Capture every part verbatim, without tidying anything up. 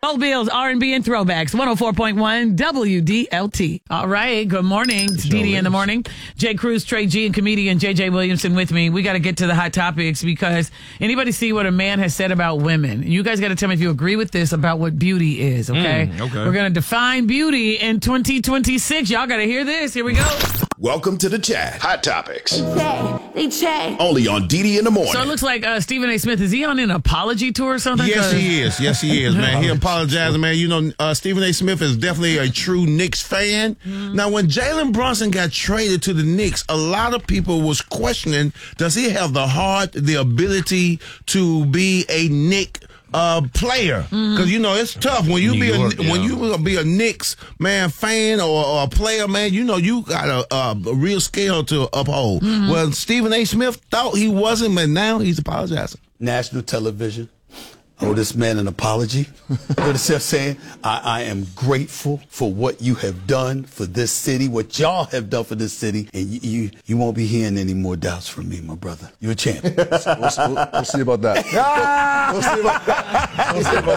Old Bills, R and B and throwbacks, one oh four point one W D L T. All right, good morning. It's Dee Dee in the morning. Jay Cruz, Trey G, and comedian J J Williamson with me. We got to get to the hot topics because anybody see what a man has said about women? You guys got to tell me if you agree with this about what beauty is, okay? Mm, okay. We're going to define beauty in twenty twenty-six. Y'all got to hear this. Here we go. Welcome to the chat. Hot topics. They chat. They chat. Only on Dee Dee in the morning. So it looks like uh, Stephen A. Smith, is he on an apology tour or something? Yes, he is. Yes, he is, man. He apologizing, man. You know, uh, Stephen A. Smith is definitely a true Knicks fan. Mm. Now, when Jalen Brunson got traded to the Knicks, a lot of people was questioning, does he have the heart, the ability to be a Knick Uh, player, because you know it's tough when you New be York, a yeah. when you be a Knicks man fan or, or a player, man. You know you got a, a, a real scale to uphold. Mm-hmm. Well, Stephen A. Smith thought he wasn't, but now he's apologizing. National television. Owe this man an apology. What himself saying, I, I am grateful for what you have done for this city, what y'all have done for this city, and you you, you won't be hearing any more doubts from me, my brother. You're a champ. we'll, we'll, we'll see about that. we'll see about that. We'll see about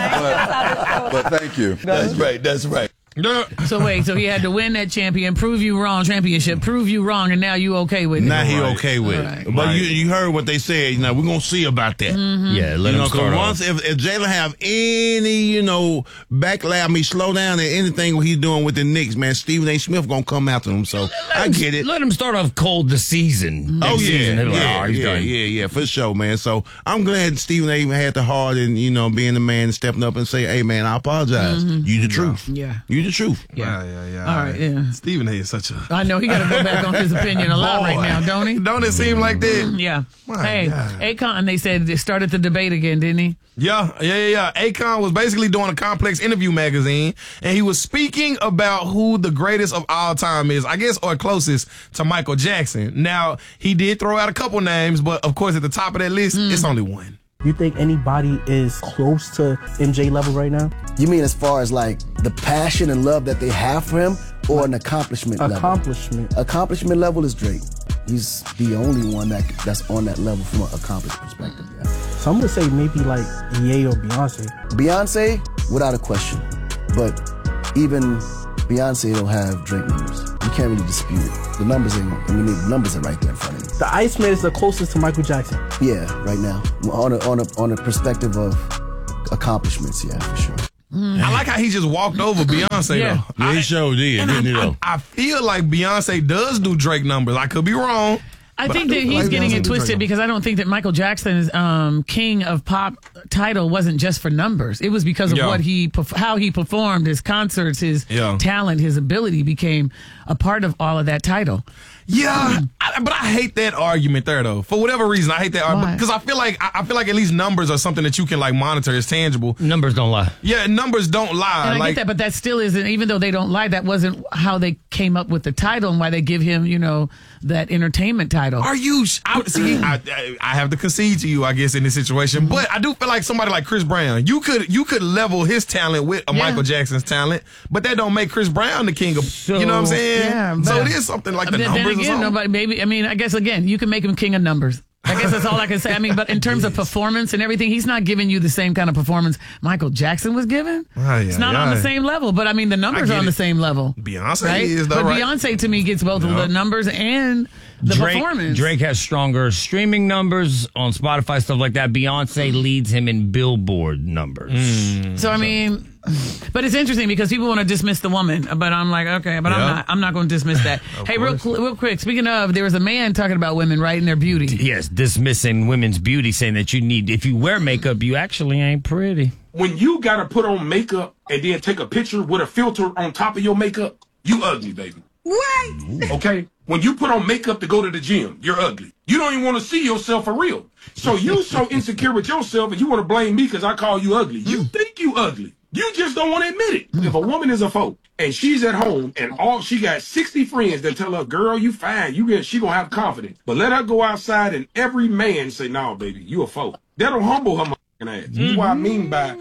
that. But, but thank you. That's right. That's right. So wait, so he had to win that champion, prove you wrong, championship, prove you wrong, and now you okay with it? Now he right. okay with right. it. But right. you you heard what they said. Now we're gonna see about that. Mm-hmm. Yeah, let you him know, start once off. if, if Jalen have any you know backlash, I mean slow down at anything what he's doing with the Knicks, man, Stephen A. Smith gonna come after him. So let I him, get it. Let him start off cold the season. Oh Next yeah, season, yeah, like, oh, he's yeah, done. yeah, yeah, for sure, man. So I'm glad Stephen A. had the heart and you know being the man, stepping up and say, "Hey, man, I apologize. Mm-hmm. You the truth. Yeah, you the truth." Yeah, yeah, yeah. yeah. All right, yeah. Stephen A. is such a. I know he got to go back on his opinion a lot Boy. right now, don't he? Don't it seem like that? Yeah. My hey, God. Akon, they said they started the debate again, didn't he? Yeah, yeah, yeah, yeah. Akon was basically doing a Complex interview magazine, and he was speaking about who the greatest of all time is, I guess, or closest to Michael Jackson. Now, he did throw out a couple names, but of course, at the top of that list, mm. it's only one. You think anybody is close to M J level right now? You mean as far as like the passion and love that they have for him, or an accomplishment level? Accomplishment. Accomplishment level is Drake. He's the only one that that's on that level from an accomplished perspective. Yeah. Some would say maybe like Ye or Beyonce. Beyonce, without a question. But even Beyonce don't have Drake numbers. You can't really dispute it. The numbers ain't, I mean, the numbers are right there in front of you. The Iceman is the closest to Michael Jackson. Yeah, right now. On a, on a, on a perspective of accomplishments, yeah, for sure. Mm. I like how he just walked over Beyonce, Yeah. though. Yeah, he I, sure did, and didn't I, he, though? I, I feel like Beyonce does do Drake numbers. I could be wrong. I But think I that do he's like getting Beyonce it do twisted Drake because I don't think that Michael Jackson's um, King of Pop title wasn't just for numbers. It was because of Yeah. what he, perf- how he performed, his concerts, his Yeah. talent, his ability became a part of all of that title. Yeah, I, but I hate that argument there, though. For whatever reason, I hate that Why? argument because I feel like I, I feel like at least numbers are something that you can like monitor. It's tangible. Numbers don't lie. Yeah, numbers don't lie. And I like, get that, but that still isn't, even though they don't lie, that wasn't how they came up with the title and why they give him, you know, that entertainment title. Are you? Sh- I, see, I, I I have to concede to you, I guess, in this situation. But I do feel like somebody like Chris Brown, you could you could level his talent with a Yeah. Michael Jackson's talent, but that don't make Chris Brown the king of. So- you know what I'm saying? Yeah, so but- it is something like the Then- numbers then or again, something. nobody, maybe, I mean, I guess, again, you can make him king of numbers. I guess that's all I can say. I mean, but in terms of performance and everything, he's not giving you the same kind of performance Michael Jackson was giving. Ay, it's not ay, on the ay. same level, but I mean, the numbers I are get on it. the same level. Beyonce right? is though, But right? Beyonce to me gets both Yeah. the numbers and the Drake, performance. Drake has stronger streaming numbers on Spotify, stuff like that. Beyonce leads him in Billboard numbers. Mm. So I mean, but it's interesting because people want to dismiss the woman, but I'm like, okay, but I'm Yeah. not. I'm not going to dismiss that. Hey, real, course. cl- real quick. Speaking of, there was a man talking about women, right, and their beauty. Yes, dismissing women's beauty, saying that you need, if you wear makeup, you actually ain't pretty. When you gotta put on makeup and then take a picture with a filter on top of your makeup, you ugly, baby. What? Okay? When you put on makeup to go to the gym, you're ugly. You don't even want to see yourself for real. So you so insecure with yourself and you want to blame me because I call you ugly. You think you ugly. You just don't want to admit it. If a woman is a folk and she's at home and all she got sixty friends that tell her, girl, you fine, you get she gonna have confidence. But let her go outside and every man say, no, baby, you a folk. That'll humble her motherfucking ass. That's what I mean by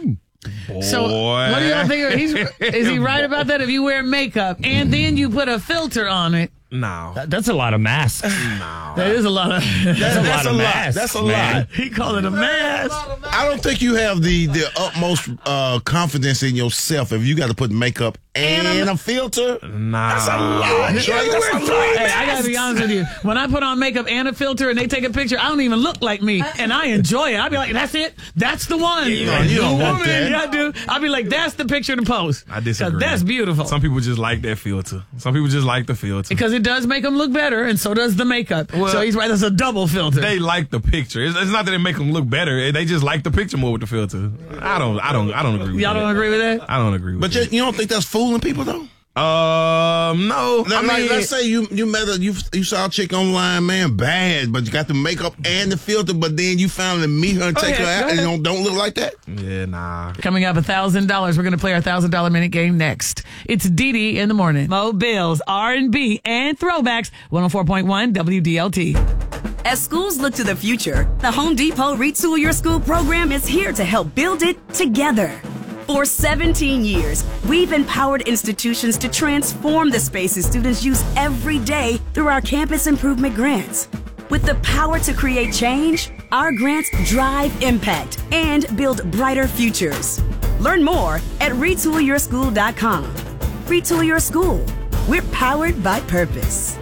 So what do y'all think? He's, is he right about that? If you wear makeup and then you put a filter on it, No. That, that's a lot of masks. No. That is a lot of. That- That's a that's lot a of lot. masks. That's a man. lot. He called it a mask. I don't think you have the the utmost uh, confidence in yourself if you got to put makeup and, And a filter. Nah. That's a lot. Trey. That's a lot. Hey, I gotta be honest with you. When I put on makeup and a filter and they take a picture, I don't even look like me, and I enjoy it. I be like, "That's it. That's the one." You don't- you don't want that. Yeah, I do. I be like, "That's the picture to post." I disagree. That's beautiful. Some people just like that filter. Some people just like the filter. Because it does make them look better, and so does the makeup. Well, so he's right. That's a double filter. They like the picture. It's, it's not that it make them look better. They just like the picture more with the filter. I don't. I don't. I don't agree with Y'all that. don't agree with that? I don't agree with But that. you, you don't think that's fooling people though? Um, no. Like, I mean, let's say you you met a you you saw a chick online, man, bad, but you got the makeup and the filter, but then you finally meet her and take Okay, her go out, and ahead. don't don't look like that. yeah, nah. Coming up, one thousand dollars. We're going to play our one thousand dollars minute game next. It's Dee Dee in the morning. Mo Bills, R and B, and throwbacks. one oh four point one W D L T. As schools look to the future, the Home Depot Retool Your School program is here to help build it together. For seventeen years, we've empowered institutions to transform the spaces students use every day through our campus improvement grants. With the power to create change, our grants drive impact and build brighter futures. Learn more at retool your school dot com. Retool Your School. We're powered by purpose.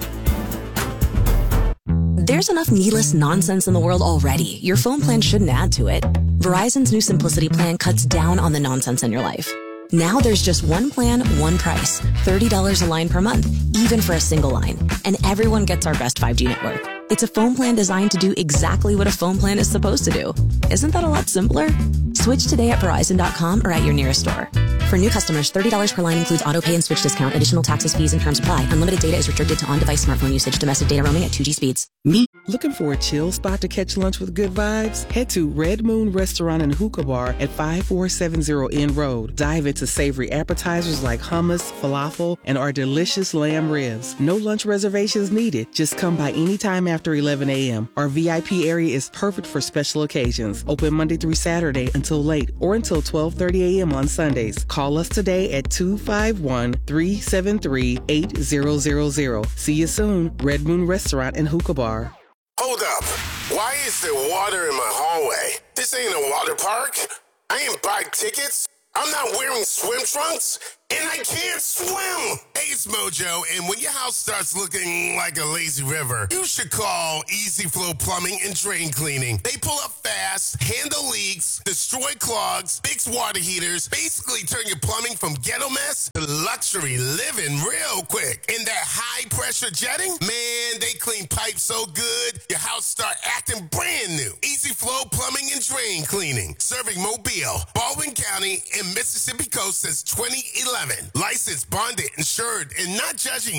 There's enough needless nonsense in the world already. Your phone plan shouldn't add to it. Verizon's new Simplicity plan cuts down on the nonsense in your life. Now there's just one plan, one price. thirty dollars a line per month, even for a single line. And everyone gets our best five G network. It's a phone plan designed to do exactly what a phone plan is supposed to do. Isn't that a lot simpler? Switch today at Verizon dot com or at your nearest store. For new customers, thirty dollars per line includes auto pay and switch discount. Additional taxes, fees, and terms apply. Unlimited data is restricted to on-device smartphone usage. Domestic data roaming at two G speeds. Me. Looking for a chill spot to catch lunch with good vibes? Head to Red Moon Restaurant and Hookah Bar at five four seven zero N Road. Dive into savory appetizers like hummus, falafel, and our delicious lamb ribs. No lunch reservations needed. Just come by anytime after eleven a.m. Our V I P area is perfect for special occasions. Open Monday through Saturday until late or until twelve thirty a.m. on Sundays. Call us today at two five one, three seven three, eight zero zero zero. See you soon. Red Moon Restaurant and Hookah Bar. Hold up. Why is there water in my hallway? This ain't a water park. I ain't buy tickets. I'm not wearing swim trunks. And I can't swim. Hey, it's Mojo, and when your house starts looking like a lazy river, you should call Easy Flow Plumbing and Drain Cleaning. They pull up fast, handle leaks, destroy clogs, fix water heaters, basically turn your plumbing from ghetto mess to luxury living real quick. And that high-pressure jetting, man, they clean pipes so good, your house start acting brand new. Easy Flow Plumbing and Drain Cleaning, serving Mobile, Baldwin County, and Mississippi Coast since twenty eleven. Licensed, bonded, insured, and not judging